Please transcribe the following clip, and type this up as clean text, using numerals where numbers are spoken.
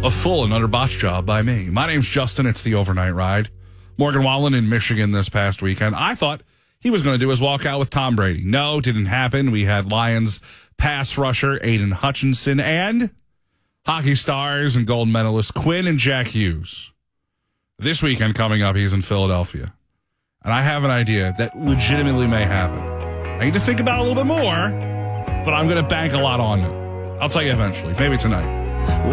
A full and utter botch job by me. My name's Justin. It's the Overnight Ride. Morgan Wallen in Michigan this past weekend. I thought he was going to do his walkout with Tom Brady. No, didn't happen. We had Lions pass rusher Aiden Hutchinson and hockey stars and gold medalist Quinn and Jack Hughes. This weekend coming up, he's in Philadelphia. And I have an idea that legitimately may happen. I need to think about it a little bit more, but I'm going to bank a lot on it. I'll tell you eventually, maybe tonight.